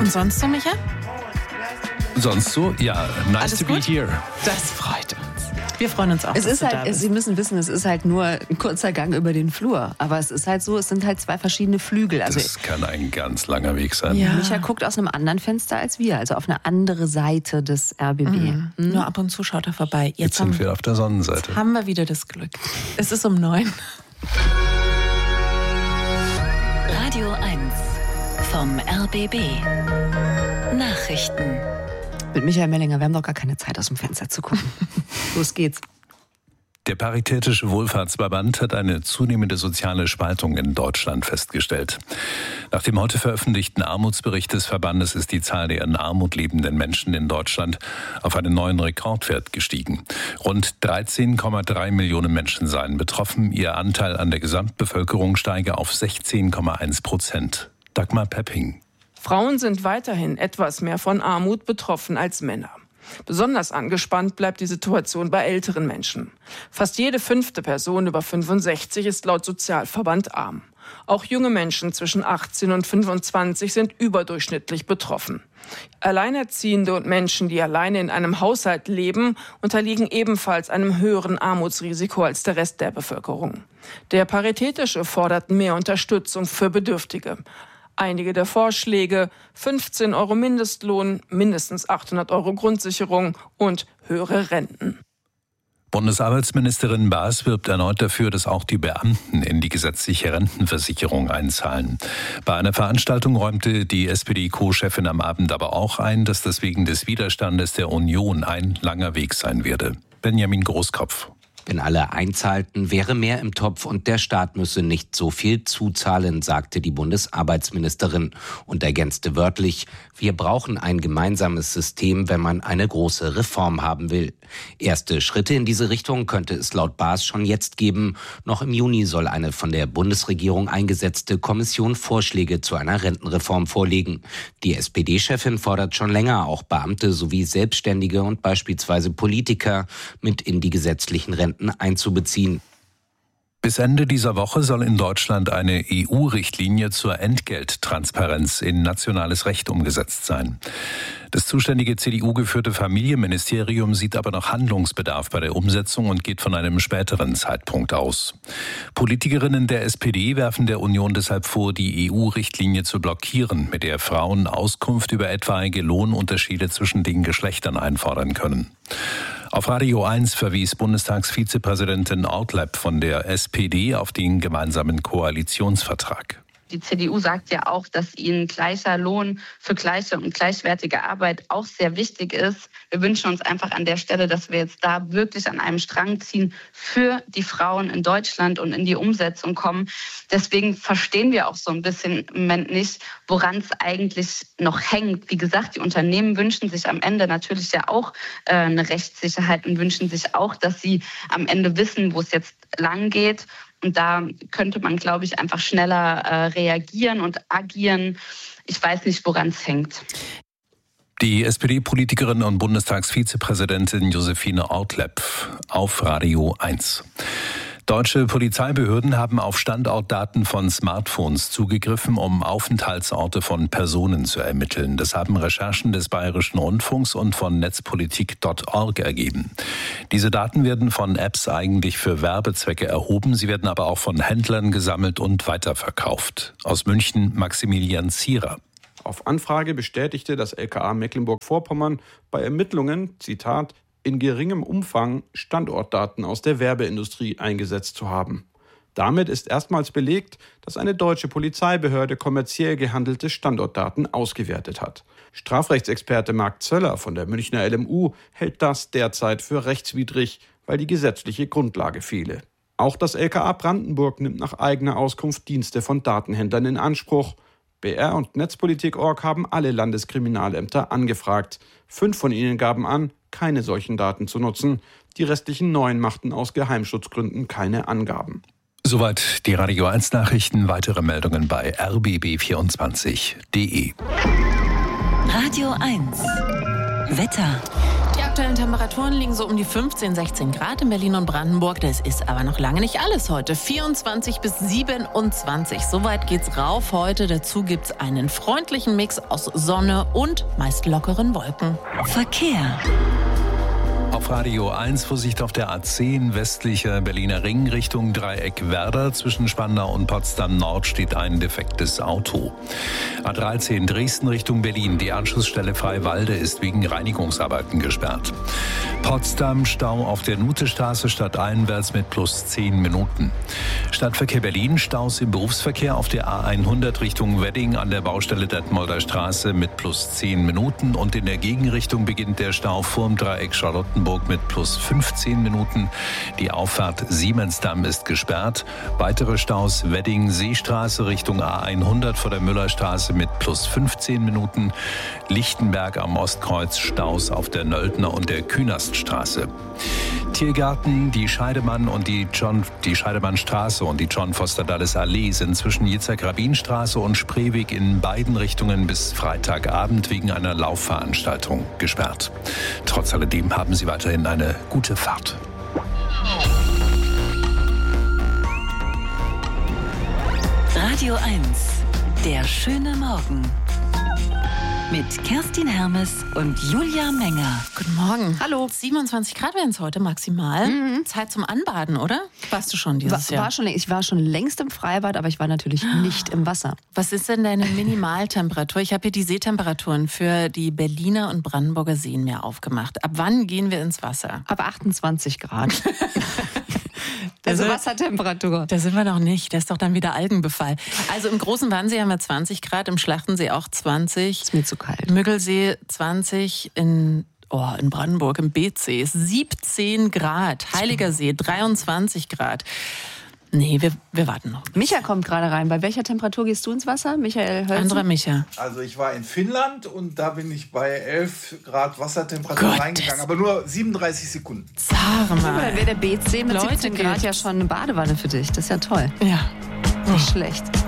Und sonst so, Micha? Sonst so? Ja, nice Alles to be gut? here. Das freut uns. Wir freuen uns auch, Es dass ist du da halt, bist. Sie müssen wissen, es ist halt nur ein kurzer Gang über den Flur. Aber es ist halt so, es sind halt zwei verschiedene Flügel. Also Das kann ein ganz langer Weg sein. Ja. Micha guckt aus einem anderen Fenster als wir, also auf eine andere Seite des RBB. Nur ab und zu schaut er vorbei. Jetzt sind wir auf der Sonnenseite. haben wir wieder das Glück. Es ist um 9. Radio 1 vom RBB. Nachrichten. Mit Michael Mellinger, wir haben doch gar keine Zeit, aus dem Fenster zu gucken. Los geht's. Der Paritätische Wohlfahrtsverband hat eine zunehmende soziale Spaltung in Deutschland festgestellt. Nach dem heute veröffentlichten Armutsbericht des Verbandes ist die Zahl der in Armut lebenden Menschen in Deutschland auf einen neuen Rekordwert gestiegen. Rund 13,3 Millionen Menschen seien betroffen. Ihr Anteil an der Gesamtbevölkerung steige auf 16,1%. Dagmar Pepping. Frauen sind weiterhin etwas mehr von Armut betroffen als Männer. Besonders angespannt bleibt die Situation bei älteren Menschen. Fast jede 5. Person über 65 ist laut Sozialverband arm. Auch junge Menschen zwischen 18 und 25 sind überdurchschnittlich betroffen. Alleinerziehende und Menschen, die alleine in einem Haushalt leben, unterliegen ebenfalls einem höheren Armutsrisiko als der Rest der Bevölkerung. Der Paritätische fordert mehr Unterstützung für Bedürftige. Einige der Vorschläge: 15 € Mindestlohn, mindestens 800 € Grundsicherung und höhere Renten. Bundesarbeitsministerin Baas wirbt erneut dafür, dass auch die Beamten in die gesetzliche Rentenversicherung einzahlen. Bei einer Veranstaltung räumte die SPD-Co-Chefin am Abend aber auch ein, dass das wegen des Widerstandes der Union ein langer Weg sein werde. Benjamin Großkopf. Wenn alle einzahlten, wäre mehr im Topf und der Staat müsse nicht so viel zuzahlen, sagte die Bundesarbeitsministerin und ergänzte wörtlich: Wir brauchen ein gemeinsames System, wenn man eine große Reform haben will. Erste Schritte in diese Richtung könnte es laut Baas schon jetzt geben. Noch im Juni soll eine von der Bundesregierung eingesetzte Kommission Vorschläge zu einer Rentenreform vorlegen. Die SPD-Chefin fordert schon länger, auch Beamte sowie Selbstständige und beispielsweise Politiker mit in die gesetzlichen Renten einzubeziehen. Bis Ende dieser Woche soll in Deutschland eine EU-Richtlinie zur Entgelttransparenz in nationales Recht umgesetzt sein. Das zuständige CDU-geführte Familienministerium sieht aber noch Handlungsbedarf bei der Umsetzung und geht von einem späteren Zeitpunkt aus. Politikerinnen der SPD werfen der Union deshalb vor, die EU-Richtlinie zu blockieren, mit der Frauen Auskunft über etwaige Lohnunterschiede zwischen den Geschlechtern einfordern können. Auf Radio 1 verwies Bundestagsvizepräsidentin Ortlepp von der SPD auf den gemeinsamen Koalitionsvertrag. Die CDU sagt ja auch, dass ihnen gleicher Lohn für gleiche und gleichwertige Arbeit auch sehr wichtig ist. Wir wünschen uns einfach an der Stelle, dass wir jetzt da wirklich an einem Strang ziehen für die Frauen in Deutschland und in die Umsetzung kommen. Deswegen verstehen wir auch so ein bisschen im Moment nicht, woran es eigentlich noch hängt. Wie gesagt, die Unternehmen wünschen sich am Ende natürlich ja auch eine Rechtssicherheit und wünschen sich auch, dass sie am Ende wissen, wo es jetzt lang geht. Und da könnte man, glaube ich, einfach schneller reagieren und agieren. Ich weiß nicht, woran es hängt. Die SPD-Politikerin und Bundestagsvizepräsidentin Josephine Ortlepp auf Radio 1. Deutsche Polizeibehörden haben auf Standortdaten von Smartphones zugegriffen, um Aufenthaltsorte von Personen zu ermitteln. Das haben Recherchen des Bayerischen Rundfunks und von netzpolitik.org ergeben. Diese Daten werden von Apps eigentlich für Werbezwecke erhoben. Sie werden aber auch von Händlern gesammelt und weiterverkauft. Aus München Maximilian Zierer. Auf Anfrage bestätigte das LKA Mecklenburg-Vorpommern bei Ermittlungen, Zitat, in geringem Umfang Standortdaten aus der Werbeindustrie eingesetzt zu haben. Damit ist erstmals belegt, dass eine deutsche Polizeibehörde kommerziell gehandelte Standortdaten ausgewertet hat. Strafrechtsexperte Marc Zöller von der Münchner LMU hält das derzeit für rechtswidrig, weil die gesetzliche Grundlage fehle. Auch das LKA Brandenburg nimmt nach eigener Auskunft Dienste von Datenhändlern in Anspruch. BR und Netzpolitik.org haben alle Landeskriminalämter angefragt. 5 von ihnen gaben an, keine solchen Daten zu nutzen. Die restlichen 9 machten aus Geheimschutzgründen keine Angaben. Soweit die Radio 1 Nachrichten. Weitere Meldungen bei rbb24.de. Radio 1 Wetter. Die aktuellen Temperaturen liegen so um die 15, 16 Grad in Berlin und Brandenburg. Das ist aber noch lange nicht alles heute. 24 bis 27. Soweit geht's rauf heute. Dazu gibt's einen freundlichen Mix aus Sonne und meist lockeren Wolken. Verkehr. Auf Radio 1 Vorsicht auf der A10 westlicher Berliner Ring Richtung Dreieck Werder. Zwischen Spandau und Potsdam Nord steht ein defektes Auto. A13 Dresden Richtung Berlin. Die Anschlussstelle Freiwalde ist wegen Reinigungsarbeiten gesperrt. Potsdam Stau auf der Nutestraße stadteinwärts mit plus 10 Minuten. Stadtverkehr Berlin Staus im Berufsverkehr auf der A100 Richtung Wedding an der Baustelle Detmolder Straße mit plus 10 Minuten. Und in der Gegenrichtung beginnt der Stau vorm Dreieck Charlottenburg mit plus 15 Minuten. Die Auffahrt Siemensdamm ist gesperrt. Weitere Staus Wedding Seestraße Richtung A100 vor der Müllerstraße mit plus 15 Minuten. Lichtenberg am Ostkreuz Staus auf der Nöldner und der Künaststraße. Tiergarten, die Scheidemann und die Scheidemannstraße und die John Foster Dulles Allee sind zwischen Yitzhak-Rabin-Straße und Spreeweg in beiden Richtungen bis Freitagabend wegen einer Laufveranstaltung gesperrt. Trotz alledem haben Sie weiterhin eine gute Fahrt. Radio 1, der schöne Morgen. Mit Kerstin Hermes und Julia Menger. Guten Morgen. Hallo. 27 Grad werden es heute maximal. Zeit zum Anbaden, oder? Warst du schon dieses Jahr? Ich war schon längst im Freibad, aber ich war natürlich nicht im Wasser. Was ist denn deine Minimaltemperatur? Ich habe hier die Seetemperaturen für die Berliner und Brandenburger Seen mir aufgemacht. Ab wann gehen wir ins Wasser? Ab 28 Grad. Also Wassertemperatur. Da sind wir noch nicht. Da ist doch dann wieder Algenbefall. Also im großen Wannsee haben wir 20 Grad, im Schlachtensee auch 20. Ist mir zu kalt. Müggelsee 20, in Brandenburg, im Beetsee 17 Grad. Heiliger See 23 Grad. Nee, wir warten noch. Micha kommt gerade rein. Bei welcher Temperatur gehst du ins Wasser, Michael Hölzen? Anderer Micha. Also ich war in Finnland und da bin ich bei 11 Grad Wassertemperatur reingegangen, aber nur 37 Sekunden. Sag mal. Dann wäre der Beetsee mit Leute, 17 Grad ja schon eine Badewanne für dich. Das ist ja toll. Ja. Nicht schlecht.